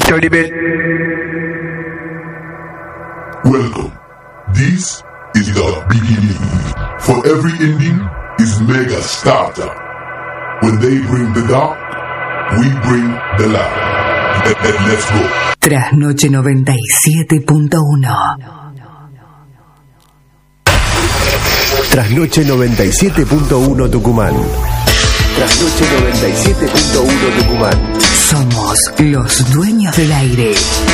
Tolibel. Welcome. This is the beginning. For every ending is mega starter. When they bring the dark, we bring the light. Let's go. Trasnoche 97.1. Trasnoche 97.1 Tucumán. Trasnoche 97.1 Tucumán. Somos los dueños del aire.